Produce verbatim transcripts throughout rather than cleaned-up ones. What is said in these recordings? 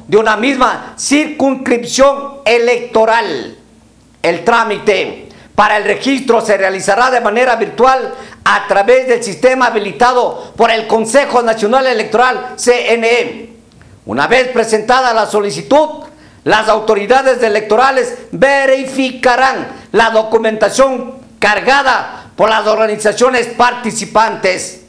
de una misma circunscripción electoral. El trámite para el registro se realizará de manera virtual a través del sistema habilitado por el Consejo Nacional Electoral, C N E. Una vez presentada la solicitud, las autoridades electorales verificarán la documentación cargada por las organizaciones participantes.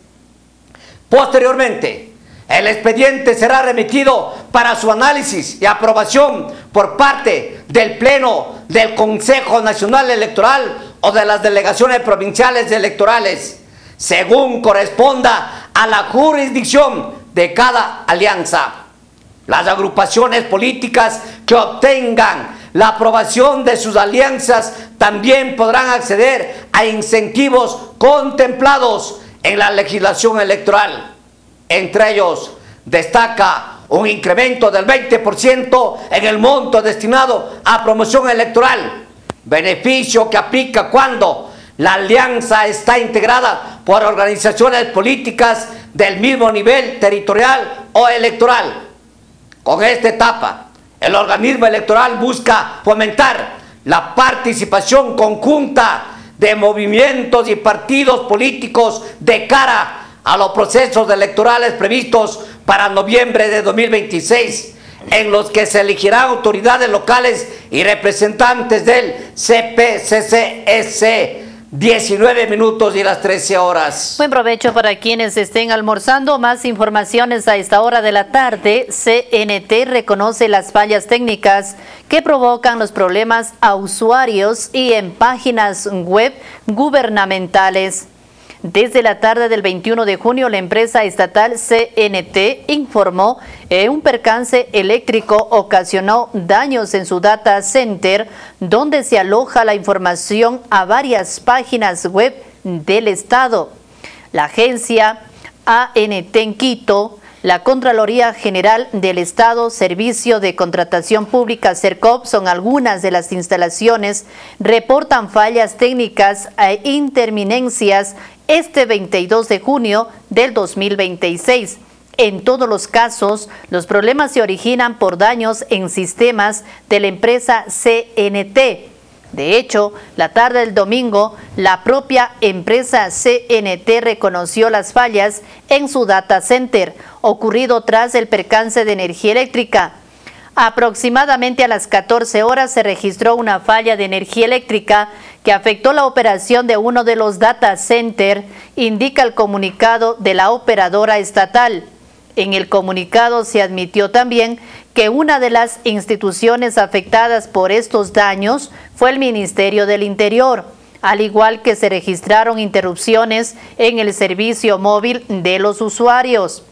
Posteriormente, el expediente será remitido para su análisis y aprobación por parte del Pleno del Consejo Nacional Electoral o de las delegaciones provinciales electorales, según corresponda a la jurisdicción de cada alianza. Las agrupaciones políticas que obtengan la aprobación de sus alianzas también podrán acceder a incentivos contemplados en la legislación electoral. Entre ellos, destaca un incremento del veinte por ciento en el monto destinado a promoción electoral, beneficio que aplica cuando la alianza está integrada por organizaciones políticas del mismo nivel territorial o electoral. Con esta etapa, el organismo electoral busca fomentar la participación conjunta de movimientos y partidos políticos de cara a los procesos electorales previstos para noviembre de dos mil veintiséis, en los que se elegirán autoridades locales y representantes del C P C C S. diecinueve minutos y las trece horas. Buen provecho para quienes estén almorzando. Más informaciones a esta hora de la tarde. C N T reconoce las fallas técnicas que provocan los problemas a usuarios y en páginas web gubernamentales. Desde la tarde del veintiuno de junio, la empresa estatal C N T informó que un percance eléctrico ocasionó daños en su data center, donde se aloja la información a varias páginas web del Estado. La agencia A N T en Quito, la Contraloría General del Estado, Servicio de Contratación Pública, CERCOP, son algunas de las instalaciones, reportan fallas técnicas e interminencias este veintidós de junio del dos mil veintiséis. En todos los casos, los problemas se originan por daños en sistemas de la empresa C N T. De hecho, la tarde del domingo, la propia empresa C N T reconoció las fallas en su data center, ocurrido tras el percance de energía eléctrica. Aproximadamente a las catorce horas se registró una falla de energía eléctrica que afectó la operación de uno de los data centers, indica el comunicado de la operadora estatal. En el comunicado se admitió también que una de las instituciones afectadas por estos daños fue el Ministerio del Interior, al igual que se registraron interrupciones en el servicio móvil de los usuarios.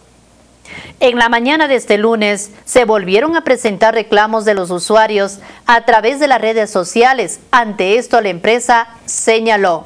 En la mañana de este lunes se volvieron a presentar reclamos de los usuarios a través de las redes sociales. Ante esto, la empresa señaló: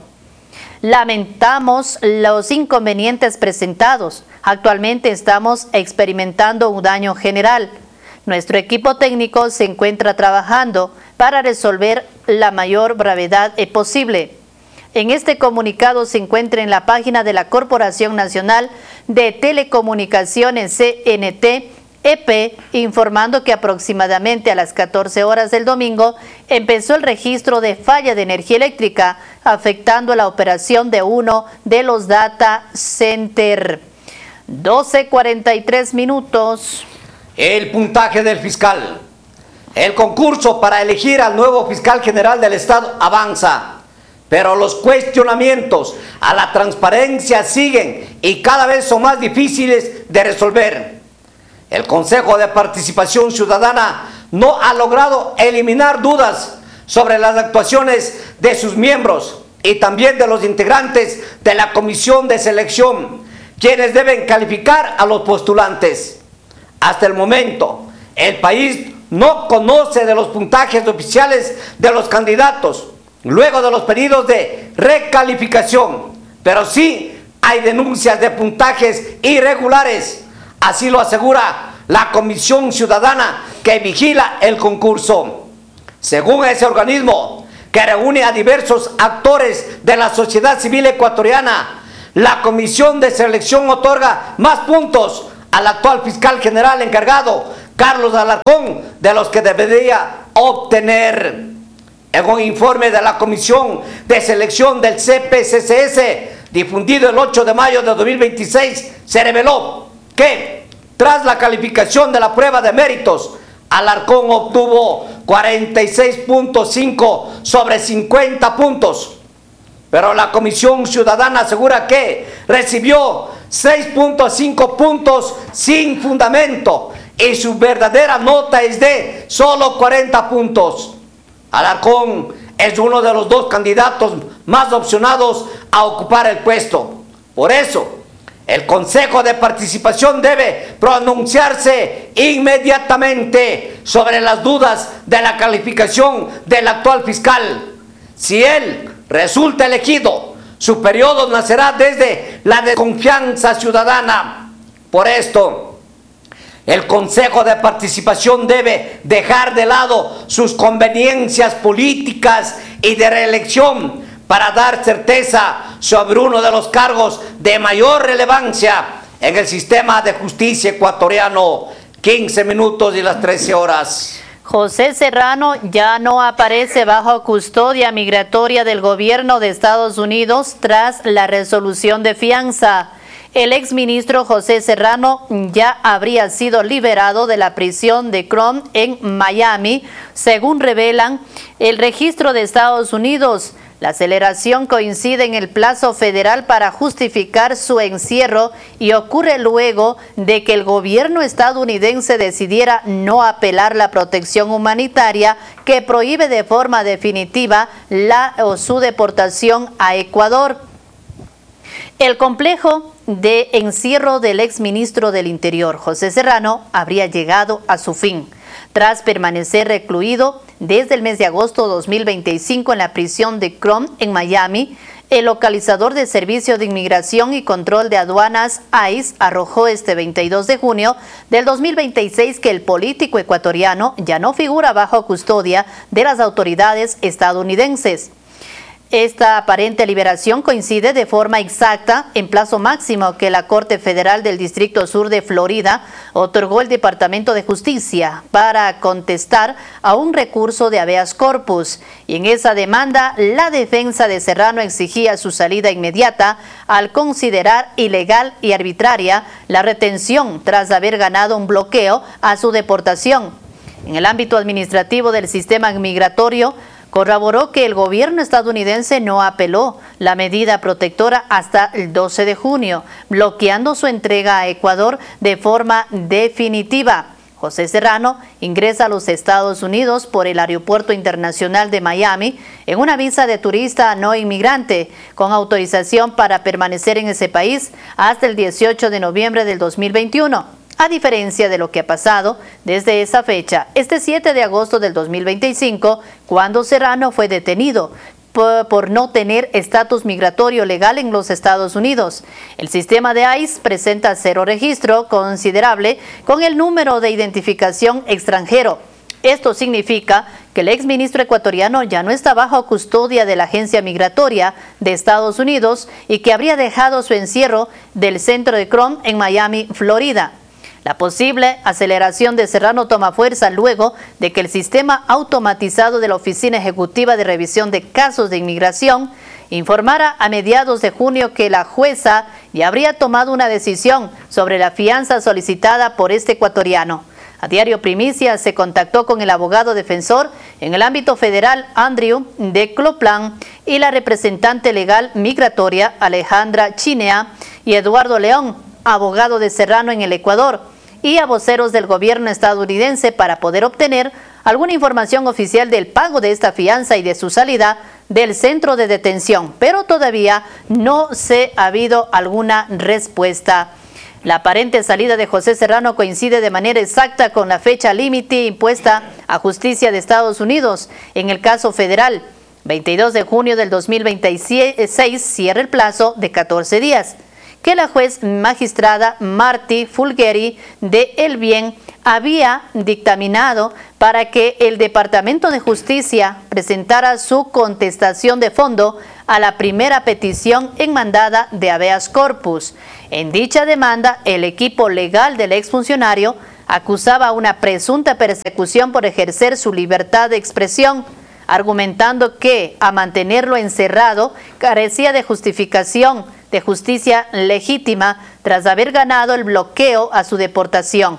lamentamos los inconvenientes presentados. Actualmente estamos experimentando un daño general. Nuestro equipo técnico se encuentra trabajando para resolver la mayor brevedad posible. En este comunicado se encuentra en la página de la Corporación Nacional de Telecomunicaciones C N T E P, informando que aproximadamente a las catorce horas del domingo empezó el registro de falla de energía eléctrica, afectando la operación de uno de los data center. doce cuarenta y tres minutos. El puntaje del fiscal. El concurso para elegir al nuevo fiscal general del Estado avanza, pero los cuestionamientos a la transparencia siguen y cada vez son más difíciles de resolver. El Consejo de Participación Ciudadana no ha logrado eliminar dudas sobre las actuaciones de sus miembros y también de los integrantes de la Comisión de Selección, quienes deben calificar a los postulantes. Hasta el momento, el país no conoce de los puntajes oficiales de los candidatos, luego de los pedidos de recalificación, pero sí hay denuncias de puntajes irregulares. Así lo asegura la Comisión Ciudadana que vigila el concurso. Según ese organismo, que reúne a diversos actores de la sociedad civil ecuatoriana, la Comisión de Selección otorga más puntos al actual fiscal general encargado Carlos Alarcón de los que debería obtener. En un informe de la Comisión de Selección del C P C C S, difundido el ocho de mayo de dos mil veintiséis, se reveló que, tras la calificación de la prueba de méritos, Alarcón obtuvo cuarenta y seis punto cinco sobre cincuenta puntos. Pero la Comisión Ciudadana asegura que recibió seis punto cinco puntos sin fundamento y su verdadera nota es de solo cuarenta puntos. Alarcón es uno de los dos candidatos más opcionados a ocupar el puesto. Por eso, el Consejo de Participación debe pronunciarse inmediatamente sobre las dudas de la calificación del actual fiscal. Si él resulta elegido, su periodo nacerá desde la desconfianza ciudadana. Por esto, el Consejo de Participación debe dejar de lado sus conveniencias políticas y de reelección para dar certeza sobre uno de los cargos de mayor relevancia en el sistema de justicia ecuatoriano. quince minutos y las trece horas. José Serrano ya no aparece bajo custodia migratoria del gobierno de Estados Unidos tras la resolución de fianza. El exministro José Serrano ya habría sido liberado de la prisión de Crom en Miami, según revelan el registro de Estados Unidos. La aceleración coincide en el plazo federal para justificar su encierro y ocurre luego de que el gobierno estadounidense decidiera no apelar la protección humanitaria que prohíbe de forma definitiva la o su deportación a Ecuador. El complejo de encierro del exministro del Interior, José Serrano, habría llegado a su fin, tras permanecer recluido desde el mes de agosto de dos mil veinticinco en la prisión de Crom en Miami. El localizador de Servicio de Inmigración y Control de Aduanas, I C E, arrojó este veintidós de junio del dos mil veintiséis que el político ecuatoriano ya no figura bajo custodia de las autoridades estadounidenses. Esta aparente liberación coincide de forma exacta en plazo máximo que la Corte Federal del Distrito Sur de Florida otorgó al Departamento de Justicia para contestar a un recurso de habeas corpus. Y en esa demanda, la defensa de Serrano exigía su salida inmediata al considerar ilegal y arbitraria la retención tras haber ganado un bloqueo a su deportación. En el ámbito administrativo del sistema migratorio, corroboró que el gobierno estadounidense no apeló la medida protectora hasta el doce de junio, bloqueando su entrega a Ecuador de forma definitiva. José Serrano ingresa a los Estados Unidos por el Aeropuerto Internacional de Miami en una visa de turista no inmigrante, con autorización para permanecer en ese país hasta el dieciocho de noviembre del dos mil veintiuno. A diferencia de lo que ha pasado desde esa fecha, este siete de agosto del dos mil veinticinco, cuando Serrano fue detenido por, por no tener estatus migratorio legal en los Estados Unidos. El sistema de I C E presenta cero registro considerable con el número de identificación extranjero. Esto significa que el exministro ecuatoriano ya no está bajo custodia de la agencia migratoria de Estados Unidos y que habría dejado su encierro del centro de Crom en Miami, Florida. La posible aceleración de Serrano toma fuerza luego de que el sistema automatizado de la Oficina Ejecutiva de Revisión de Casos de Inmigración informara a mediados de junio que la jueza ya habría tomado una decisión sobre la fianza solicitada por este ecuatoriano. A Diario Primicia se contactó con el abogado defensor en el ámbito federal, Andrew de Cloplan, y la representante legal migratoria, Alejandra Chinea, y Eduardo León, abogado de Serrano en el Ecuador, y a voceros del gobierno estadounidense para poder obtener alguna información oficial del pago de esta fianza y de su salida del centro de detención, pero todavía no se ha habido alguna respuesta. La aparente salida de José Serrano coincide de manera exacta con la fecha límite impuesta a Justicia de Estados Unidos en el caso federal. veintidós de junio del dos mil veintiséis cierra el plazo de catorce días. Que la juez magistrada Marty Fulgeri de El Bien había dictaminado para que el Departamento de Justicia presentara su contestación de fondo a la primera petición enmandada de habeas corpus. En dicha demanda, el equipo legal del exfuncionario acusaba una presunta persecución por ejercer su libertad de expresión, argumentando que a mantenerlo encerrado carecía de justificación de justicia legítima tras haber ganado el bloqueo a su deportación.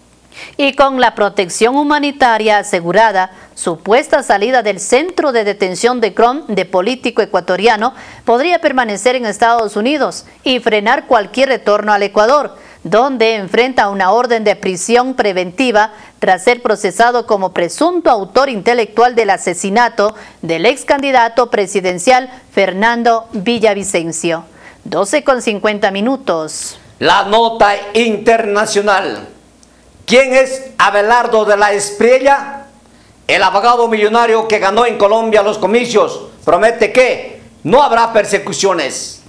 Y con la protección humanitaria asegurada, supuesta salida del centro de detención de Crom de político ecuatoriano podría permanecer en Estados Unidos y frenar cualquier retorno al Ecuador, donde enfrenta una orden de prisión preventiva tras ser procesado como presunto autor intelectual del asesinato del ex candidato presidencial Fernando Villavicencio. doce con cincuenta minutos. La nota internacional. ¿Quién es Abelardo de la Espriella? El abogado millonario que ganó en Colombia los comicios promete que no habrá persecuciones.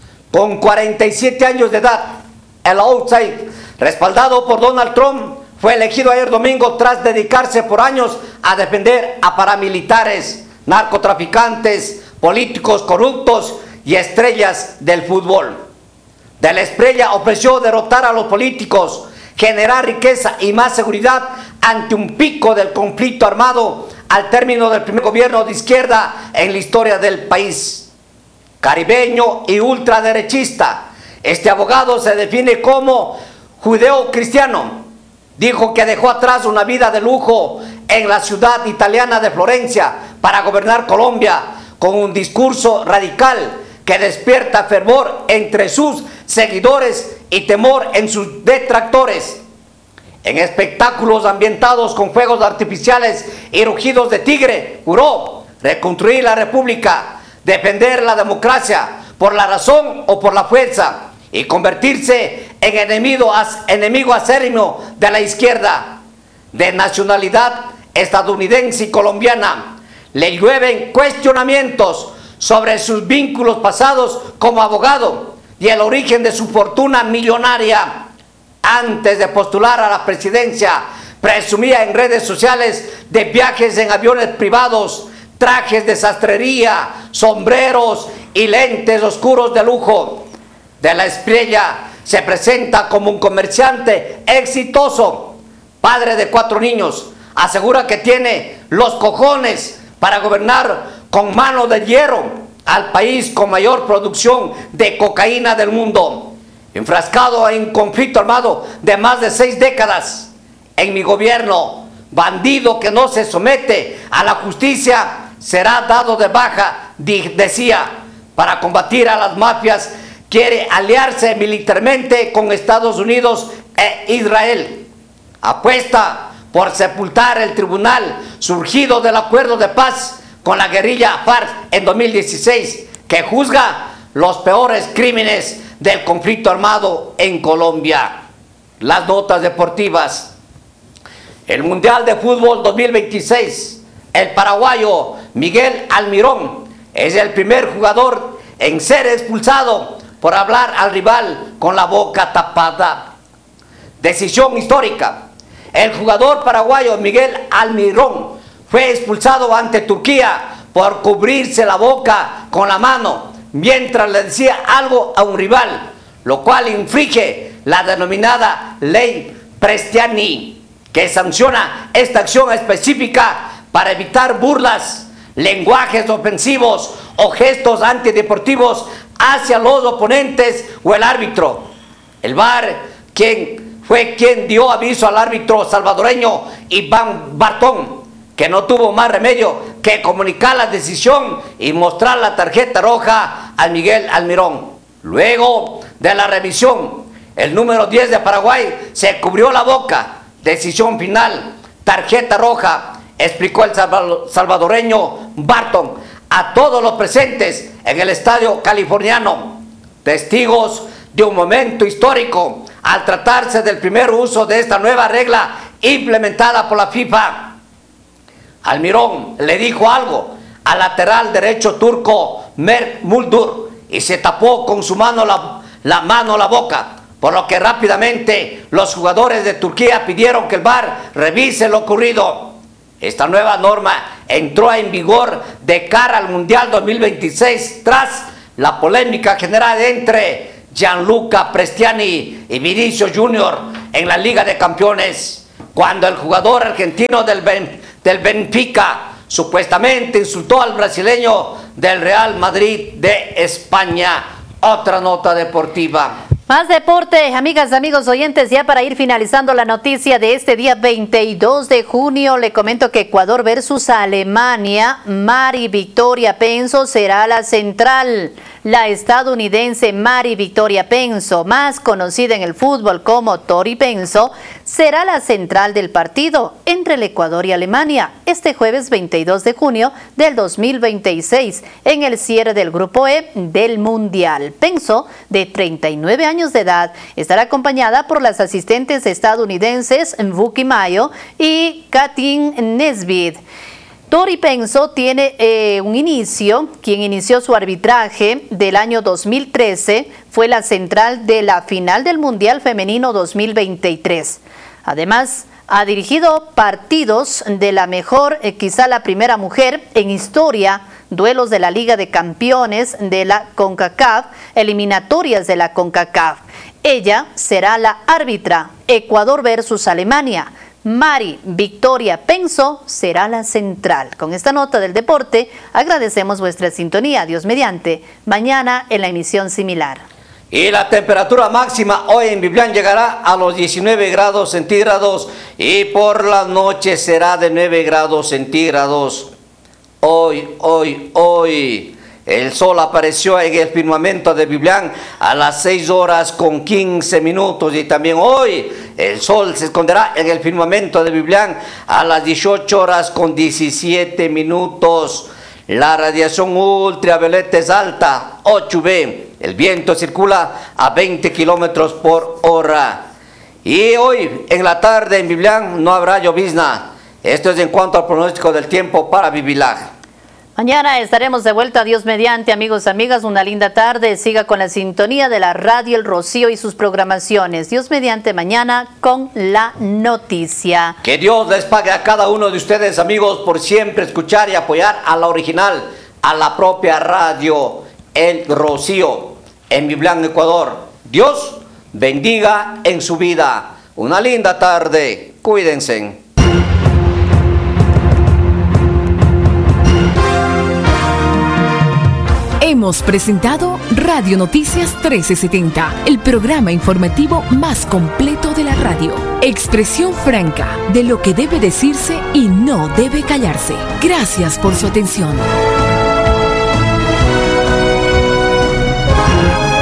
Con cuarenta y siete años de edad, el outside, respaldado por Donald Trump, fue elegido ayer domingo tras dedicarse por años a defender a paramilitares, narcotraficantes, políticos corruptos y estrellas del fútbol. De la Espriella ofreció derrotar a los políticos, generar riqueza y más seguridad ante un pico del conflicto armado al término del primer gobierno de izquierda en la historia del país. Caribeño y ultraderechista, este abogado se define como judeo-cristiano. Dijo que dejó atrás una vida de lujo en la ciudad italiana de Florencia para gobernar Colombia con un discurso radical que despierta fervor entre sus seguidores y temor en sus detractores. En espectáculos ambientados con fuegos artificiales y rugidos de tigre, juró reconstruir la república, defender la democracia por la razón o por la fuerza y convertirse en enemigo, enemigo acérrimo de la izquierda. De nacionalidad estadounidense y colombiana, le llueven cuestionamientos sobre sus vínculos pasados como abogado y el origen de su fortuna millonaria. Antes de postular a la presidencia, presumía en redes sociales de viajes en aviones privados, trajes de sastrería, sombreros y lentes oscuros de lujo. De la Espriella se presenta como un comerciante exitoso, padre de cuatro niños. Asegura que tiene los cojones para gobernar con mano de hierro al país con mayor producción de cocaína del mundo, enfrascado en conflicto armado de más de seis décadas. En mi gobierno, bandido que no se somete a la justicia será dado de baja, decía. Para combatir a las mafias quiere aliarse militarmente con Estados Unidos e Israel. Apuesta por sepultar el tribunal surgido del acuerdo de paz con la guerrilla FARC en dos mil dieciséis, que juzga los peores crímenes del conflicto armado en Colombia. Las notas deportivas. El Mundial de Fútbol dos mil veintiséis, el paraguayo Miguel Almirón es el primer jugador en ser expulsado por hablar al rival con la boca tapada. Decisión histórica. El jugador paraguayo Miguel Almirón fue expulsado ante Turquía por cubrirse la boca con la mano mientras le decía algo a un rival, lo cual infringe la denominada ley Prestiani, que sanciona esta acción específica para evitar burlas, lenguajes ofensivos o gestos antideportivos hacia los oponentes o el árbitro. El V A R, quien fue quien dio aviso al árbitro salvadoreño Iván Bartón, que no tuvo más remedio que comunicar la decisión y mostrar la tarjeta roja a Miguel Almirón. Luego de la revisión, el número diez de Paraguay se cubrió la boca. Decisión final, tarjeta roja, explicó el salvadoreño Barton a todos los presentes en el estadio californiano, testigos de un momento histórico al tratarse del primer uso de esta nueva regla implementada por la FIFA. Almirón le dijo algo al lateral derecho turco Mert Muldur y se tapó con su mano la, la mano la boca, por lo que rápidamente los jugadores de Turquía pidieron que el V A R revise lo ocurrido. Esta nueva norma entró en vigor de cara al Mundial dos mil veintiséis tras la polémica generada entre Gianluca Prestiani y Vinicius Junior en la Liga de Campeones, cuando el jugador argentino del, ben, del Benfica supuestamente insultó al brasileño del Real Madrid de España. Otra nota deportiva. Más deporte, amigas, amigos oyentes, ya para ir finalizando la noticia de este día veintidós de junio, le comento que Ecuador versus Alemania, Mari Victoria Penso será la central. La estadounidense Mari Victoria Penso, más conocida en el fútbol como Tori Penso, será la central del partido entre el Ecuador y Alemania este jueves veintidós de junio del dos mil veintiséis en el cierre del Grupo E del Mundial. Penso, de treinta y nueve años de edad, estará acompañada por las asistentes estadounidenses Vuki Mayo y Katin Nesbitt. Tori Penso tiene eh, un inicio, quien inició su arbitraje del año dos mil trece, fue la central de la final del Mundial Femenino dos mil veintitrés. Además, ha dirigido partidos de la mejor, eh, quizá la primera mujer en historia, duelos de la Liga de Campeones de la CONCACAF, eliminatorias de la CONCACAF. Ella será la árbitra, Ecuador versus Alemania. Mari Victoria Penso será la central. Con esta nota del deporte, agradecemos vuestra sintonía. Dios mediante, mañana en la emisión similar. Y la temperatura máxima hoy en Biblián llegará a los diecinueve grados centígrados y por la noche será de nueve grados centígrados. Hoy, hoy, hoy. El sol apareció en el firmamento de Biblián a las seis horas con quince minutos y también hoy el sol se esconderá en el firmamento de Biblián a las dieciocho horas con diecisiete minutos. La radiación ultravioleta es alta, ocho B. El viento circula a veinte kilómetros por hora. Y hoy en la tarde en Biblián no habrá llovizna. Esto es en cuanto al pronóstico del tiempo para Bibilag. Mañana estaremos de vuelta, Dios mediante, amigos, amigas, una linda tarde. Siga con la sintonía de la radio El Rocío y sus programaciones. Dios mediante, mañana con la noticia. Que Dios les pague a cada uno de ustedes, amigos, por siempre escuchar y apoyar a la original, a la propia radio El Rocío en Biblián, Ecuador. Dios bendiga en su vida. Una linda tarde. Cuídense. Hemos presentado Radio Noticias trece setenta, el programa informativo más completo de la radio. Expresión franca de lo que debe decirse y no debe callarse. Gracias por su atención.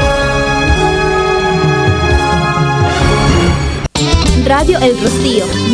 Radio El Rocío.